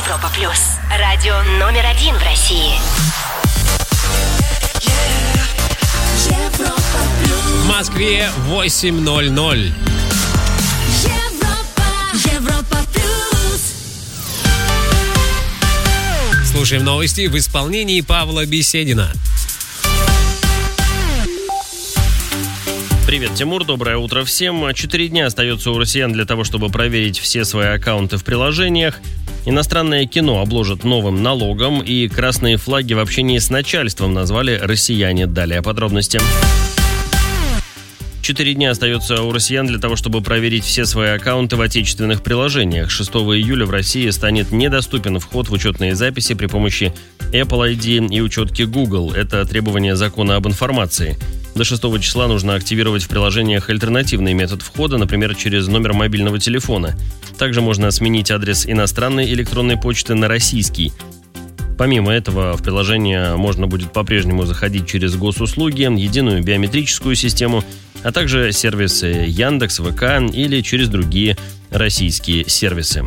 Европа Плюс. Радио номер 1 в России. В Москве 8:00. Европа Плюс. Слушаем новости в исполнении Павла Беседина. Привет, Тимур, доброе утро всем. 4 дня остается у россиян для того, чтобы проверить все свои аккаунты в приложениях. Иностранное кино обложат новым налогом, и красные флаги в общении с начальством назвали россияне. Далее подробности. 4 дня остается у россиян для того, чтобы проверить все свои аккаунты в отечественных приложениях. 6 июля в России станет недоступен вход в учетные записи при помощи Apple ID и учетки Google. Это требование закона об информации. До 6 числа нужно активировать в приложениях альтернативный метод входа, например, через номер мобильного телефона. Также можно сменить адрес иностранной электронной почты на российский. Помимо этого, в приложение можно будет по-прежнему заходить через госуслуги, единую биометрическую систему, а также сервисы Яндекс, ВК или через другие российские сервисы.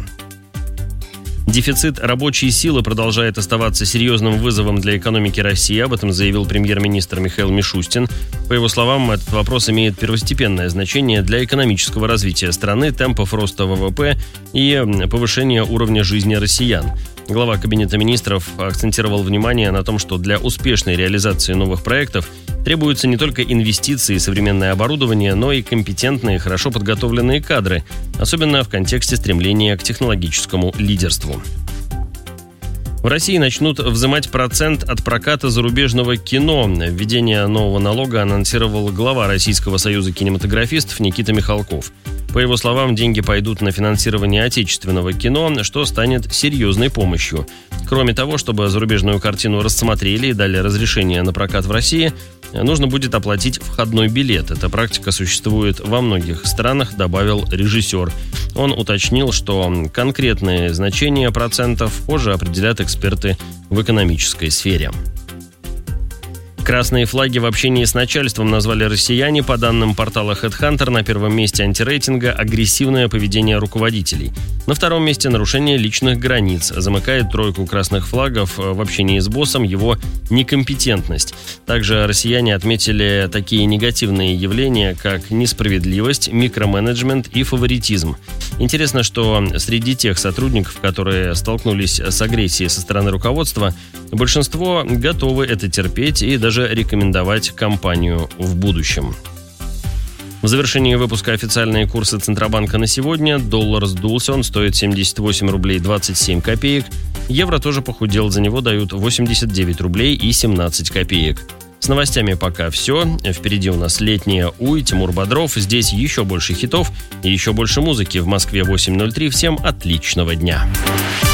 Дефицит рабочей силы продолжает оставаться серьезным вызовом для экономики России. Об этом заявил премьер-министр Михаил Мишустин. По его словам, этот вопрос имеет первостепенное значение для экономического развития страны, темпов роста ВВП и повышения уровня жизни россиян. Глава Кабинета министров акцентировал внимание на том, что для успешной реализации новых проектов требуются не только инвестиции и современное оборудование, но и компетентные, хорошо подготовленные кадры, особенно в контексте стремления к технологическому лидерству. В России начнут взимать процент от проката зарубежного кино. Введение нового налога анонсировал глава Российского союза кинематографистов Никита Михалков. По его словам, деньги пойдут на финансирование отечественного кино, что станет серьезной помощью. Кроме того, чтобы зарубежную картину рассмотрели и дали разрешение на прокат в России, нужно будет оплатить входной билет. Эта практика существует во многих странах, добавил режиссер. Он уточнил, что конкретные значения процентов позже определят эксперты в экономической сфере. Красные флаги в общении с начальством назвали россияне. По данным портала HeadHunter, на первом месте антирейтинга агрессивное поведение руководителей. На втором месте нарушение личных границ. Замыкает тройку красных флагов в общении с боссом его некомпетентность. Также россияне отметили такие негативные явления, как несправедливость, микроменеджмент и фаворитизм. Интересно, что среди тех сотрудников, которые столкнулись с агрессией со стороны руководства, большинство готовы это терпеть и даже рекомендовать компанию в будущем. В завершении выпуска официальные курсы Центробанка на сегодня. Доллар сдулся, он стоит 78 рублей 27 копеек. Евро тоже похудел, за него дают 89 рублей и 17 копеек. С новостями пока все. Впереди у нас летняя Уй, Тимур Бодров. Здесь еще больше хитов и еще больше музыки. В Москве 8:03. Всем отличного дня.